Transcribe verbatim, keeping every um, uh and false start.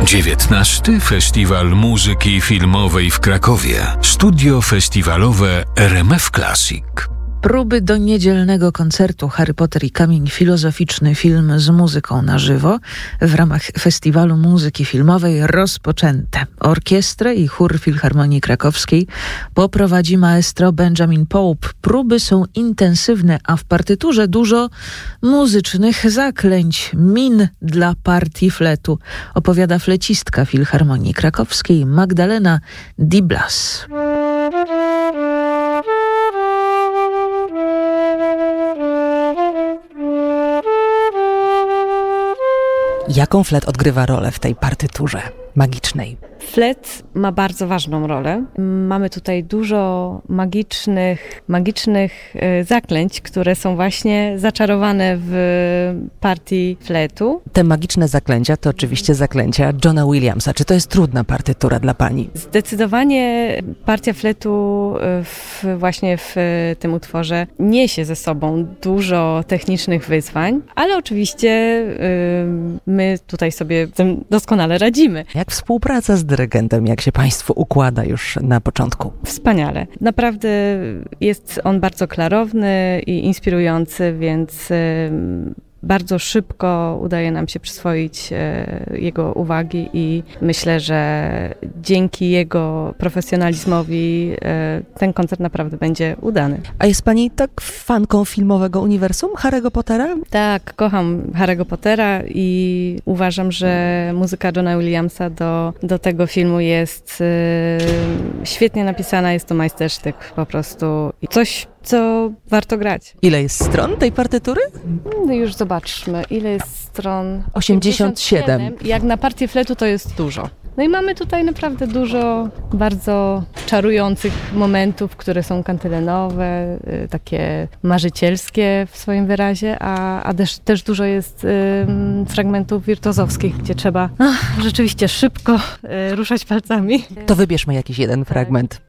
dziewiętnasty Festiwal Muzyki Filmowej w Krakowie. Studio festiwalowe R M F Classic. Próby do niedzielnego koncertu Harry Potter i Kamień Filozoficzny, film z muzyką na żywo w ramach Festiwalu Muzyki Filmowej rozpoczęte. Orkiestrę i chór Filharmonii Krakowskiej poprowadzi maestro Benjamin Pope. Próby są intensywne, a w partyturze dużo muzycznych zaklęć, min dla partii fletu, opowiada flecistka Filharmonii Krakowskiej Magdalena Diblas. Jaką flet odgrywa rolę w tej partyturze magicznej? Flet ma bardzo ważną rolę. Mamy tutaj dużo magicznych, magicznych zaklęć, które są właśnie zaczarowane w partii fletu. Te magiczne zaklęcia to oczywiście zaklęcia Johna Williamsa. Czy to jest trudna partytura dla pani? Zdecydowanie partia fletu w, właśnie w tym utworze niesie ze sobą dużo technicznych wyzwań, ale oczywiście my tutaj sobie z tym doskonale radzimy. Jak współpraca z dyrygentem, jak się państwu układa już na początku? Wspaniale. Naprawdę jest on bardzo klarowny i inspirujący, więc bardzo szybko udaje nam się przyswoić jego uwagi i myślę, że dzięki jego profesjonalizmowi ten koncert naprawdę będzie udany. A jest pani tak fanką filmowego uniwersum Harry'ego Pottera? Tak, kocham Harry'ego Pottera i uważam, że muzyka Johna Williamsa do, do tego filmu jest świetnie napisana, jest to majstersztyk po prostu i coś, co warto grać. Ile jest stron tej partytury? No już zobaczmy, ile jest stron. osiemdziesiąt siedem. Jak na partię fletu to jest dużo. No i mamy tutaj naprawdę dużo bardzo czarujących momentów, które są kantylenowe, takie marzycielskie w swoim wyrazie, a, a też, też dużo jest y, fragmentów wirtuozowskich, gdzie trzeba ach, rzeczywiście szybko y, ruszać palcami. To wybierzmy jakiś jeden fragment.